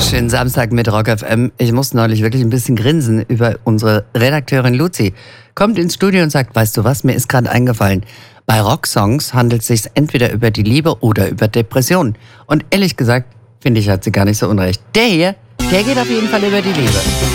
Schönen Samstag mit Rock FM. Ich muss neulich wirklich ein bisschen grinsen über unsere Redakteurin Luzi. Kommt ins Studio und sagt, weißt du was, mir ist gerade eingefallen. Bei Rocksongs handelt es sich entweder über die Liebe oder über Depressionen. Und ehrlich gesagt, finde ich, hat sie gar nicht so unrecht. Der hier, der geht auf jeden Fall über die Liebe.